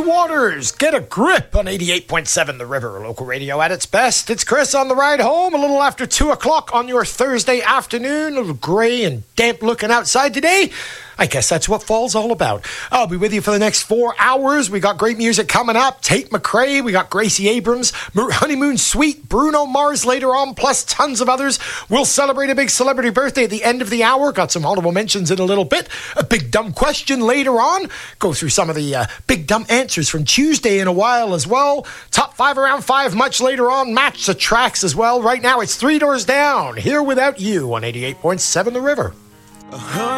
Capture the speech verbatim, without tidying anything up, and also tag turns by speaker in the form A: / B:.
A: Waters, get a grip on eighty-eight point seven The River, local radio at its best. It's Chris on the ride home, a little after two o'clock on your Thursday afternoon. A little gray and damp looking outside today. I guess that's what fall's all about. I'll be with you for the next four hours. We got great music coming up. Tate McRae, we got Gracie Abrams, Honeymoon Suite, Bruno Mars later on, plus tons of others. We'll celebrate a big celebrity birthday at the end of the hour. Got some honorable mentions in a little bit. A big dumb question later on. Go through some of the uh, big dumb answers from Tuesday in a while as well. Top five around five much later on. Match the tracks as well. Right now it's Three Doors Down. Here Without You on eighty-eight point seven The River. Uh-huh.